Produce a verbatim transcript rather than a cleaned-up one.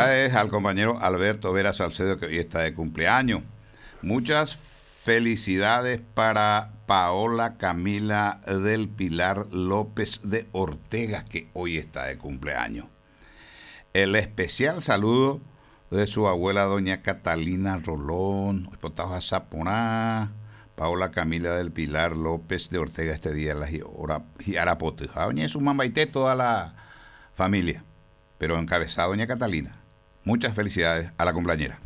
felicidades al compañero Alberto Vera Salcedo, que hoy está de cumpleaños. Muchas felicidades para Paola Camila del Pilar López de Ortega, que hoy está de cumpleaños. El especial saludo de su abuela doña Catalina Rolón, espotados a Zaponá, Paola Camila del Pilar López de Ortega este día en la Hiarapote. A doña su mamá y toda la familia, pero encabezada doña Catalina. Muchas felicidades a la cumpleañera.